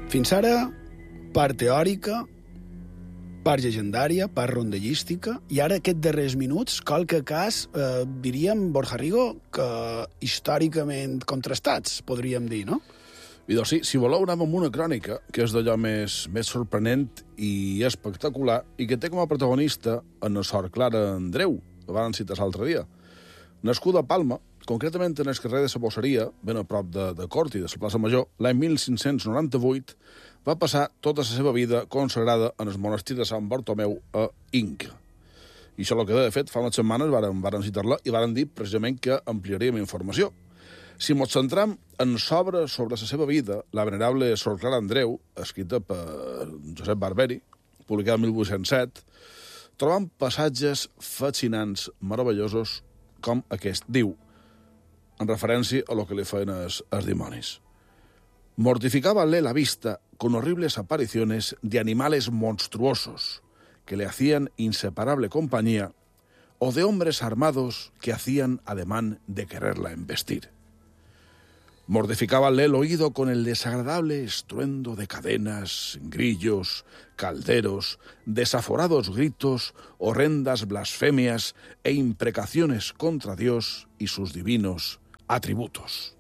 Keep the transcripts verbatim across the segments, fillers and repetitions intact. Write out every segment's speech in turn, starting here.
Fins ara, part teòrica, part llegendària, part rondellística, i ara aquests darrers minuts, qualque cas, eh, diríem, Borja Rigo, que històricament contrastats, podríem dir, no? I doncs sí, si voleu anem amb una crònica, que és d'allò més, més sorprenent i espectacular, i que té com a protagonista en la sort Clara Andreu, que van citar l'altre dia. Nascuda a Palma, concretament en el carrer de la Bosseria, ben a prop de, de Cort i de la plaça Major, l'any mil cinc-cents noranta-vuit, va passar tota la seva vida consagrada en el monestir de Sant Bartomeu a Inca. I això el que de fet, fa unes setmanes varen, varen citar-la i varen dir precisament que ampliaríem informació. Si ens centram en l'obra sobre la seva vida, la venerable Sor Clara Andreu, escrita per Josep Barberi, publicada el mil vuit-cents set, trobam passatges fascinants, meravellosos, com aquest. Diu, en referència a lo que li feien els, els dimonis. Mortificábanle la vista con horribles apariciones de animales monstruosos que le hacían inseparable compañía o de hombres armados que hacían ademán de quererla embestir. Mortificábanle el oído con el desagradable estruendo de cadenas, grillos, calderos, desaforados gritos, horrendas blasfemias e imprecaciones contra Dios y sus divinos atributos.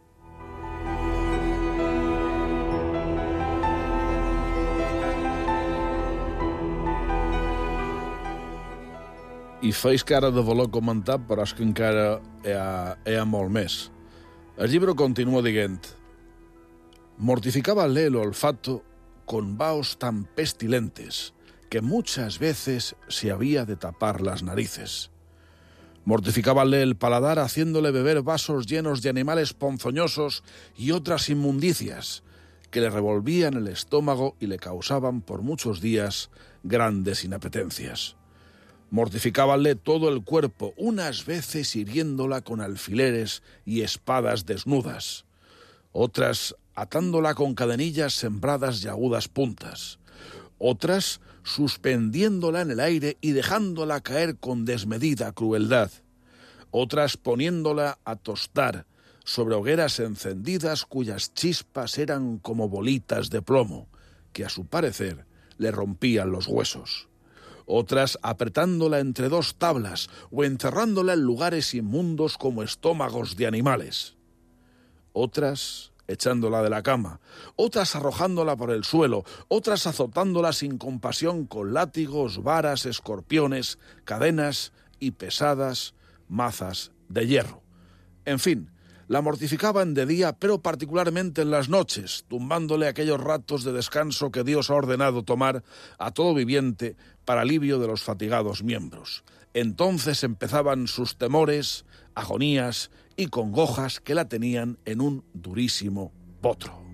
I feis cara de voler comentar, però és que encara hi ha, hi ha molt més. El llibre continúa dient: mortificábale el olfato con vaos tan pestilentes que muchas veces se había de tapar las narices. Mortificábale el paladar haciéndole beber vasos llenos de animales ponzoñosos y otras inmundicias que le revolvían el estómago y le causaban por muchos días grandes inapetencias. Mortificábanle todo el cuerpo, unas veces hiriéndola con alfileres y espadas desnudas, otras atándola con cadenillas sembradas de agudas puntas, otras suspendiéndola en el aire y dejándola caer con desmedida crueldad, otras poniéndola a tostar sobre hogueras encendidas cuyas chispas eran como bolitas de plomo, que a su parecer le rompían los huesos. Otras apretándola entre dos tablas o encerrándola en lugares inmundos como estómagos de animales. Otras echándola de la cama, otras arrojándola por el suelo, otras azotándola sin compasión con látigos, varas, escorpiones, cadenas y pesadas mazas de hierro. En fin, la mortificaban de día, pero particularmente en las noches, tumbándole aquellos ratos de descanso que Dios ha ordenado tomar a todo viviente para alivio de los fatigados miembros. Entonces empezaban sus temores, agonías y congojas que la tenían en un durísimo potro.